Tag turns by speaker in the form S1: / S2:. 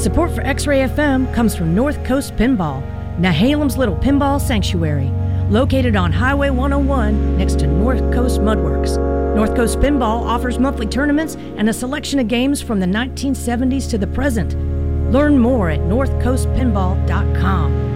S1: Support for X-Ray FM comes from North Coast Pinball, Nehalem's little pinball sanctuary, located on Highway 101 next to North Coast Mudworks. North Coast Pinball offers monthly tournaments and a selection of games from the 1970s to the present. Learn more at northcoastpinball.com.